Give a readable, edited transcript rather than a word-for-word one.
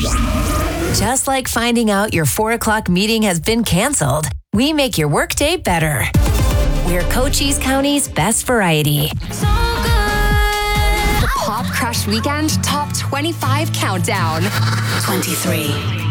Just like finding out your 4 o'clock meeting has been canceled, we make your workday better. We're Cochise County's best variety. So good. The Pop Crush Weekend Top 25 Countdown. 23.